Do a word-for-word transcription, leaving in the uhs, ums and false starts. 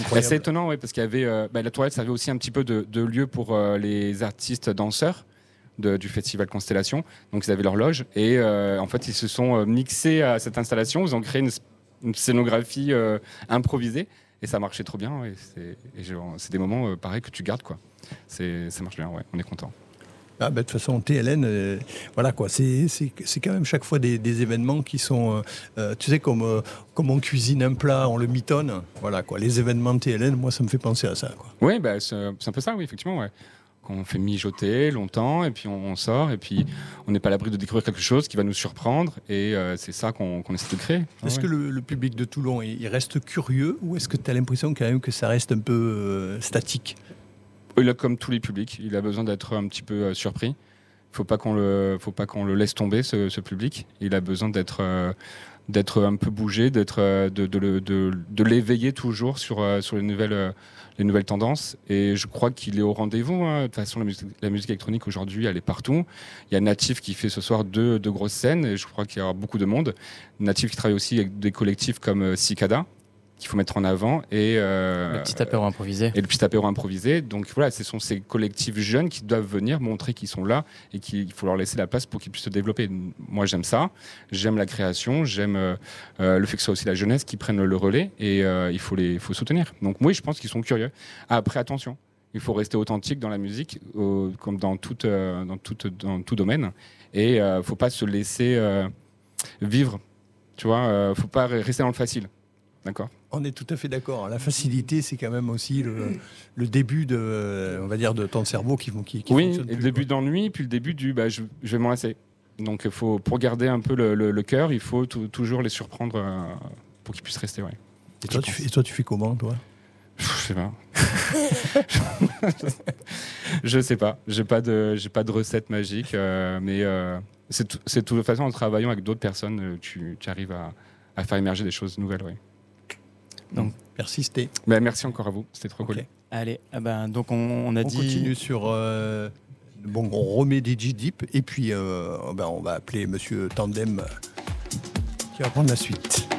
incroyable. C'est étonnant, oui, parce qu'il y avait euh, bah, la tourette servait aussi un petit peu de, de lieu pour euh, les artistes danseurs de, du festival Constellation. Donc ils avaient leur loge et euh, en fait ils se sont euh, mixés à cette installation. Ils ont créé une, une scénographie euh, improvisée et ça marchait trop bien. Ouais. C'est, et genre, c'est des moments euh, pareils que tu gardes, quoi. C'est, ça marche bien, ouais. On est content. Ah ben, de toute façon, T L N, euh, voilà quoi, c'est, c'est, c'est quand même chaque fois des, des événements qui sont, euh, tu sais, comme, euh, comme on cuisine un plat, on le mitonne, voilà quoi. Les événements de T L N, moi, ça me fait penser à ça, quoi. Oui, bah, c'est, c'est un peu ça, oui, effectivement, ouais. Qu'on fait mijoter longtemps, et puis on, on sort, et puis on n'est pas à l'abri de découvrir quelque chose qui va nous surprendre, et euh, c'est ça qu'on, qu'on essaie de créer. Est-ce ah, que ouais. le, le public de Toulon, il reste curieux, ou est-ce que tu as l'impression quand même que ça reste un peu euh, statique ? Il a, comme tous les publics, il a besoin d'être un petit peu euh, surpris. Il faut pas qu'on le, faut pas qu'on le laisse tomber, ce, ce public. Il a besoin d'être, euh, d'être un peu bougé, d'être, euh, de, de, de, de, de l'éveiller toujours sur, euh, sur les nouvelles, euh, les nouvelles tendances. Et je crois qu'il est au rendez-vous. Hein. De toute façon, la musique, la musique électronique aujourd'hui, elle est partout. Il y a Natif qui fait ce soir deux, deux grosses scènes, et je crois qu'il y aura beaucoup de monde. Natif qui travaille aussi avec des collectifs comme euh, Cicada, qu'il faut mettre en avant, et euh, le petit apéro improvisé. Et le petit apéro improvisé. Donc voilà, ce sont ces collectifs jeunes qui doivent venir montrer qu'ils sont là et qu'il faut leur laisser la place pour qu'ils puissent se développer. Moi, j'aime ça. J'aime la création. J'aime euh, le fait que ce soit aussi la jeunesse qui prenne le relais, et euh, il faut les, il faut soutenir. Donc oui, je pense qu'ils sont curieux. Après, attention, il faut rester authentique dans la musique, euh, comme dans tout, euh, dans tout, dans tout domaine, et il euh, faut pas se laisser euh, vivre. Tu vois, euh, faut pas rester dans le facile. D'accord. On est tout à fait d'accord. La facilité, c'est quand même aussi le, le début de, on va dire, de ton cerveau qui, qui, qui oui, fonctionne et plus, le début quoi. d'ennui, puis le début du bah, je, je vais m'en lasser. Donc, faut, pour garder un peu le, le, le cœur, il faut tout, toujours les surprendre euh, pour qu'ils puissent rester. Ouais. Et, toi, tu fais, et toi, tu fais comment, toi ? Je sais pas. Je sais pas. J'ai pas de, j'ai pas de recette magique, euh, mais euh, c'est, tout, c'est de toute façon en travaillant avec d'autres personnes, tu, tu arrives à, à faire émerger des choses nouvelles. Ouais. Donc, persistez. Ben, merci encore à vous, c'était trop okay. cool. Allez, ah ben, donc on, on a on dit... On continue sur... Euh, bon, on remet des G-Deep, et puis euh, ben, on va appeler Monsieur Tandem qui va prendre la suite.